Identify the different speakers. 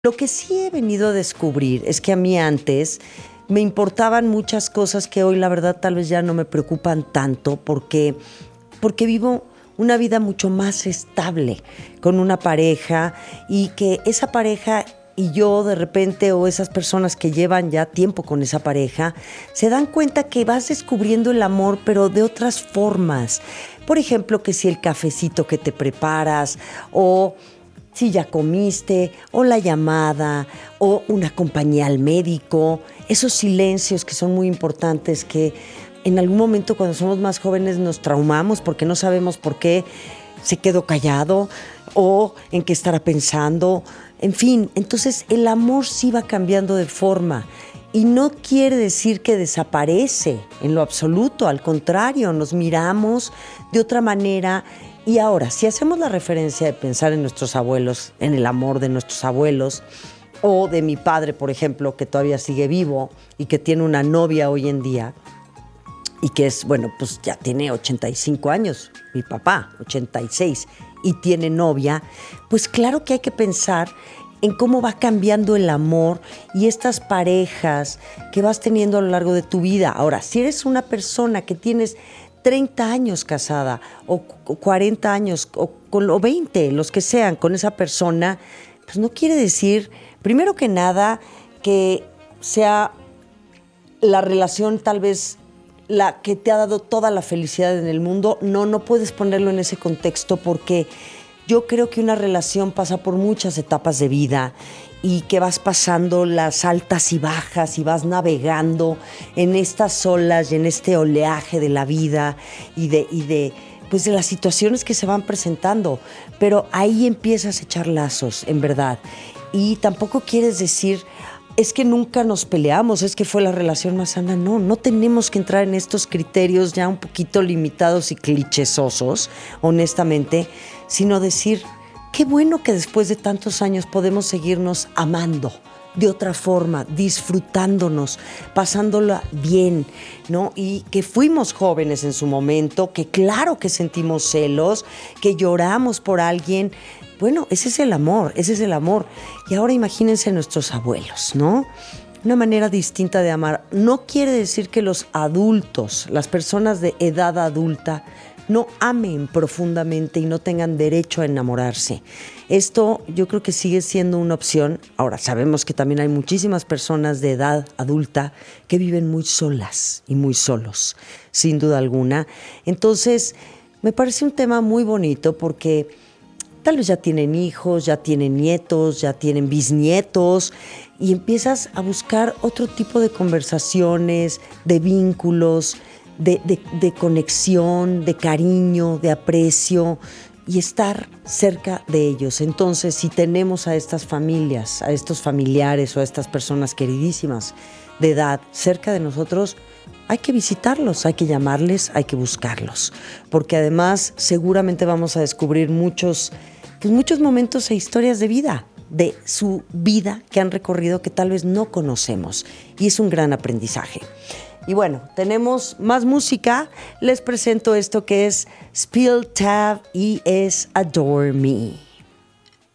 Speaker 1: Lo que sí he venido a descubrir es que a mí antes me importaban muchas cosas que hoy la verdad tal vez ya no me preocupan tanto porque vivo una vida mucho más estable con una pareja y que esa pareja y yo de repente o esas personas que llevan ya tiempo con esa pareja se dan cuenta que vas descubriendo el amor pero de otras formas. Por ejemplo, que si el cafecito que te preparas o si ya comiste, o la llamada, o una compañía al médico, esos silencios que son muy importantes, que en algún momento cuando somos más jóvenes nos traumamos porque no sabemos por qué se quedó callado o en qué estará pensando. En fin, entonces el amor sí va cambiando de forma. Y no quiere decir que desaparece en lo absoluto, al contrario, nos miramos de otra manera. Y ahora, si hacemos la referencia de pensar en nuestros abuelos, en el amor de nuestros abuelos, o de mi padre, por ejemplo, que todavía sigue vivo y que tiene una novia hoy en día, y que es, bueno, pues ya tiene 85 años, mi papá, 86, y tiene novia, pues claro que hay que pensar en cómo va cambiando el amor y estas parejas que vas teniendo a lo largo de tu vida. Ahora, si eres una persona que tienes 30 años casada o 40 años o 20, los que sean, con esa persona, pues no quiere decir, primero que nada, que sea la relación tal vez la que te ha dado toda la felicidad en el mundo. No puedes ponerlo en ese contexto porque yo creo que una relación pasa por muchas etapas de vida y que vas pasando las altas y bajas y vas navegando en estas olas y en este oleaje de la vida pues de las situaciones que se van presentando. Pero ahí empiezas a echar lazos, en verdad. Y tampoco quieres decir, es que nunca nos peleamos, es que fue la relación más sana. No tenemos que entrar en estos criterios ya un poquito limitados y clichésosos, honestamente, sino decir, qué bueno que después de tantos años podemos seguirnos amando de otra forma, disfrutándonos, pasándola bien, ¿no? Y que fuimos jóvenes en su momento, que claro que sentimos celos, que lloramos por alguien. Bueno, ese es el amor, ese es el amor. Y ahora imagínense nuestros abuelos, ¿no? Una manera distinta de amar. No quiere decir que los adultos, las personas de edad adulta, no amen profundamente y no tengan derecho a enamorarse. Esto yo creo que sigue siendo una opción. Ahora, sabemos que también hay muchísimas personas de edad adulta que viven muy solas y muy solos, sin duda alguna. Entonces, me parece un tema muy bonito porque tal vez ya tienen hijos, ya tienen nietos, ya tienen bisnietos y empiezas a buscar otro tipo de conversaciones, de vínculos, de conexión, de cariño, de aprecio y estar cerca de ellos. Entonces, si tenemos a estas familias, a estos familiares o a estas personas queridísimas de edad cerca de nosotros, hay que visitarlos, hay que llamarles, hay que buscarlos, porque además seguramente vamos a descubrir muchos momentos e historias de vida, de su vida que han recorrido que tal vez no conocemos, y es un gran aprendizaje. Y bueno, tenemos más música. Les presento esto que es Spill Tab y es Adore Me.